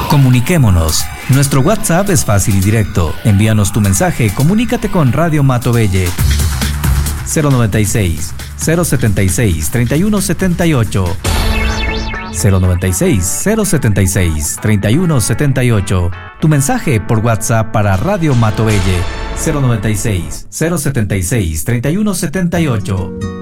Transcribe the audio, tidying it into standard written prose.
Comuniquémonos. Nuestro WhatsApp es fácil y directo. Envíanos tu mensaje, comunícate con Radio Matobelle. 096 076 3178 096 076 3178. Tu mensaje por WhatsApp para Radio Matobelle. 096 076 3178.